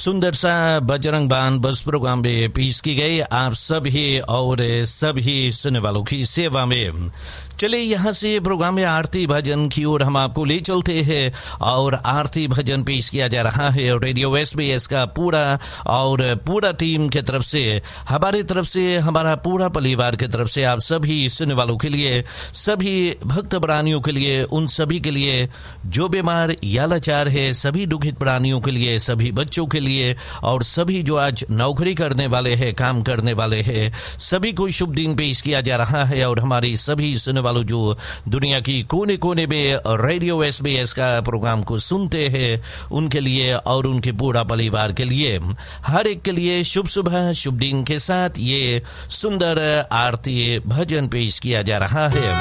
सुंदर सा बजरंग बाण बस प्रोग्राम में पेश की गई आप सभी और सभी सुनने वालों की सेवा में। चलिए यहाँ से प्रोग्राम में आरती भजन की ओर हम आपको ले चलते हैं और आरती भजन पेश किया जा रहा है रेडियो SBS का पूरा टीम के तरफ से, हमारे तरफ से, हमारा पूरा परिवार के तरफ से आप सभी सुनने वालों के लिए, सभी भक्त प्राणियों के लिए, उन सभी के लिए जो बीमार या लाचार है, सभी दुखित प्राणियों के लिए, सभी बच्चों के लिए और सभी जो आज नौकरी करने वाले हैं, काम करने वाले हैं, सभी को शुभ दिन पेश किया जा रहा है। और हमारी सभी सुनने वालों जो दुनिया की कोने कोने में रेडियो SBS का प्रोग्राम को सुनते हैं, उनके लिए और उनके पूरा परिवार के लिए, हर एक के लिए शुभ सुबह, शुभ दिन के साथ ये सुंदर आरती भजन पेश किया जा रहा है।